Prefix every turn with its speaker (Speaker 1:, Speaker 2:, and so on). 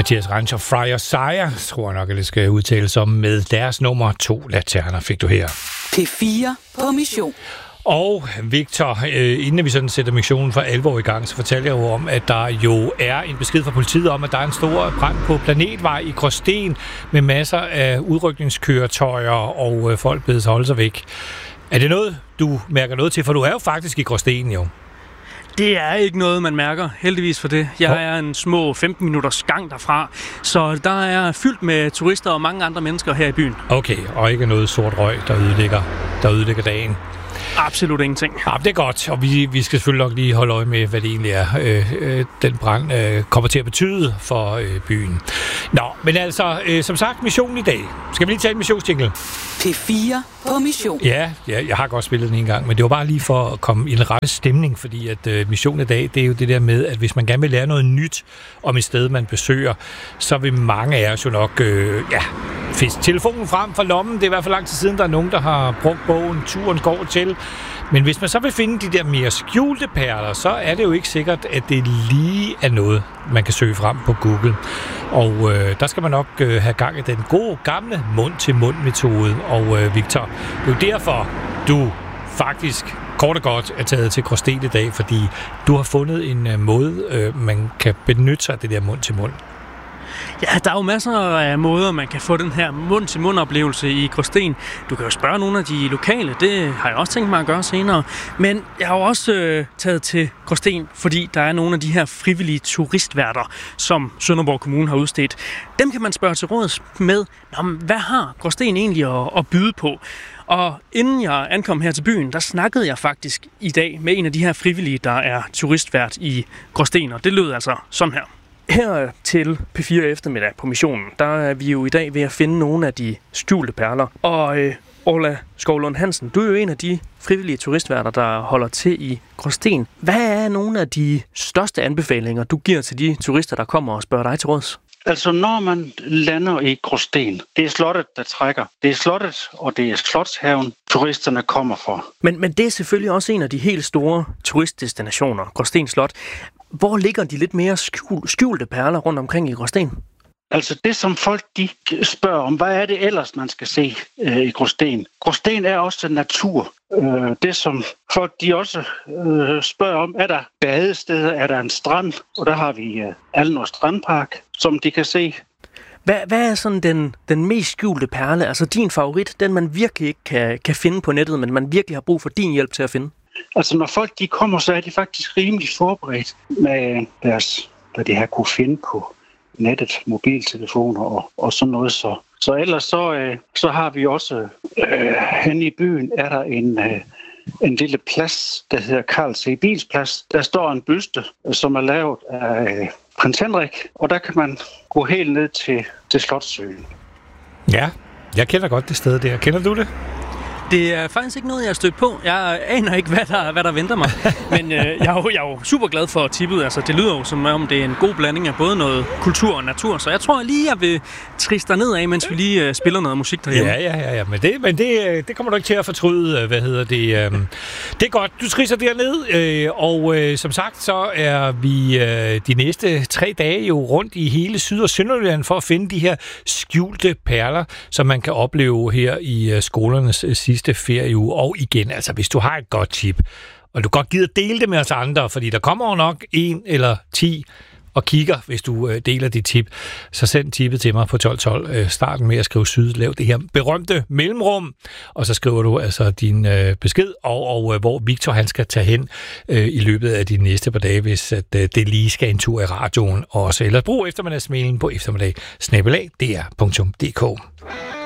Speaker 1: Mathias Rancher Fryer Sire, tror jeg nok, at det skal udtales om, med deres nummer 2 Laterner fik du her.
Speaker 2: P4 på mission.
Speaker 1: Og Victor, inden vi sådan sætter missionen for alvor i gang, så fortæller jeg jo om, at der jo er en besked fra politiet om, at der er en stor brand på Planetvej i Gråsten med masser af udrykningskøretøjer, og folk bedes holde sig væk. Er det noget, du mærker noget til? For du er jo faktisk i Gråsten, jo.
Speaker 3: Det er ikke noget, man mærker, heldigvis for det. Jeg er en små 15 minutters gang derfra, så der er fyldt med turister og mange andre mennesker her i byen.
Speaker 1: Okay, og ikke noget sort røg, der ødelægger dagen.
Speaker 3: Absolut ingenting.
Speaker 1: Ja, det er godt, og vi skal selvfølgelig nok lige holde øje med, hvad det egentlig er, den brand kommer til at betyde for byen. Nå, men altså, som sagt, missionen i dag. Skal vi lige tage en missionsjingle?
Speaker 2: P4 på mission.
Speaker 1: Ja, jeg har godt spillet den en gang, men det var bare lige for at komme i en rette stemning, fordi at missionen i dag, det er jo det der med, at hvis man gerne vil lære noget nyt om et sted, man besøger, så vil mange af os jo nok fiske telefonen frem fra lommen. Det er i hvert fald lang tid siden, der er nogen, der har brugt bogen Turen går til. Men hvis man så vil finde de der mere skjulte perler, så er det jo ikke sikkert, at det lige er noget, man kan søge frem på Google. Og der skal man nok have gang i den gode, gamle mund-til-mund-metode. Og Victor, det er jo derfor, du faktisk kort og godt er taget til Gråsten i dag, fordi du har fundet en måde, man kan benytte sig af det der mund-til-mund.
Speaker 3: Ja, der er jo masser af måder, man kan få den her mund-til-mund-oplevelse i Gråsten. Du kan jo spørge nogle af de lokale, det har jeg også tænkt mig at gøre senere. Men jeg har jo også taget til Gråsten, fordi der er nogle af de her frivillige turistværter, som Sønderborg Kommune har udstedt. Dem kan man spørge til råds med, hvad har Gråsten egentlig at byde på? Og inden jeg ankom her til byen, der snakkede jeg faktisk i dag med en af de her frivillige, der er turistvært i Gråsten, og det lød altså sådan her. Her til P4 eftermiddag på missionen, der er vi jo i dag ved at finde nogle af de skjulte perler. Og Orla Skovlund Hansen, du er jo en af de frivillige turistværter, der holder til i Gråsten. Hvad er nogle af de største anbefalinger, du giver til de turister, der kommer og spørger dig til råds?
Speaker 4: Altså, når man lander i Gråsten, det er slottet, der trækker. Det er slottet, og det er Slotshaven, turisterne kommer for.
Speaker 3: Men det er selvfølgelig også en af de helt store turistdestinationer, Gråsten Slot. Hvor ligger de lidt mere skjulte perler rundt omkring i Gråsten?
Speaker 4: Altså det, som folk de spørger om, hvad er det ellers, man skal se i Gråsten? Gråsten er også natur. Det, som folk de også spørger om, er der badesteder, er der en strand? Og der har vi Alnor Strandpark, som de kan se.
Speaker 3: Hvad er sådan den mest skjulte perle? Altså din favorit, den man virkelig ikke kan finde på nettet, men man virkelig har brug for din hjælp til at finde?
Speaker 4: Altså når folk de kommer, så er de faktisk rimelig forberedt med hvad de har kunne finde på nettet, mobiltelefoner og sådan noget. Så ellers så har vi også henne i byen er der en lille plads, der hedder Carl C. Bils plads. Der står en byste, som er lavet af prins Henrik, og der kan man gå helt ned til Slotssøen.
Speaker 1: Ja, jeg kender godt det sted der. Kender du det?
Speaker 3: Det er faktisk ikke noget, jeg har stødt på. Jeg aner ikke, hvad der venter mig. Men jeg er jo super glad for tippet. Altså, det lyder jo som om, det er en god blanding af både noget kultur og natur. Så jeg tror lige, jeg vil triste dig ned af, mens vi lige spiller noget musik derhjemme.
Speaker 1: Ja. Men det kommer du ikke til at fortryde. Det er godt. Du trister derned. Og som sagt, så er vi de næste 3 dage jo rundt i hele Syd- og Sønderjylland for at finde de her skjulte perler, som man kan opleve her i skolernes sidste ferieuge. Og igen, altså hvis du har et godt tip, og du godt gider dele det med os andre, fordi der kommer jo nok 1 eller 10 og kigger, hvis du deler dit tip, så send tippet til mig på 1212. Starten med at skrive syd, lav det her berømte mellemrum, og så skriver du altså din besked, og hvor Victor han skal tage hen i løbet af de næste par dage, hvis at, det lige skal en tur i radioen også. Eller brug eftermiddagsmailen på eftermiddag@dr.dk.